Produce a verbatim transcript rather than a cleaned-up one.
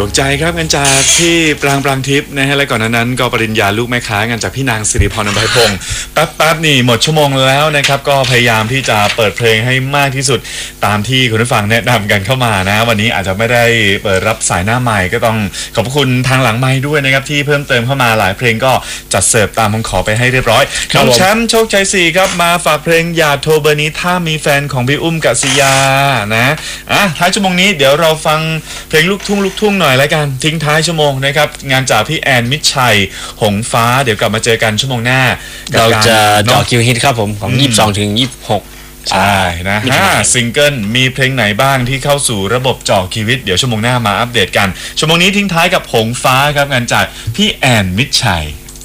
วงใจครับงานจากพี่ปรางปรางทิพย์นะฮะและก่อนนั้นก็ปริญญาลูกแม่ค้างานจากพี่นางสิริพรอภัยพงศ์แป๊บๆนี่หมดชั่วโมงแล้วนะครับก็พยายามที่จะเปิดเพลงให้มากที่สุดตามที่คุณผู้ฟังแนะนำกันเข้ามานะวันนี้อาจจะไม่ได้เปิดรับสายหน้าใหม่ก็ต้องขอบคุณทางหลังไมค์ด้วยนะครับที่เพิ่มเติมเข้ามาหลายเพลงก็จัดเสิร์ฟตามคำขอไปให้เรียบร้อยน้องแชมป์โชคชัยสี่ครับมาฝากเพลงอย่าโทรเบอร์นี้ถ้ามีแฟนของพี่อุ้มกศิยานะอ่ะท้ายชั่วโมงนี้เดี๋ยวเราฟังเพลงลูกทุ่งลูกทุ่งหน่อยแล้วกันทิ้งท้ายชั่วโมงนะครับงานจากพี่แอนมิตรชัยหงฟ้าเดี๋ยวกลับมาเจอกันชั่วโมงหน้าเราจะเจาะคิวฮิตครับผมของยี่สิบสองถึงยี่สิบหกใช่นะห้าซิงเกิลมีเพลงไหนบ้างที่เข้าสู่ระบบเจาะคิวฮิตเดี๋ยวชั่วโมงหน้ามาอัปเดตกันชั่วโมงนี้ทิ้งท้ายกับหงฟ้าครับงานจากพี่แอนมิตรชัย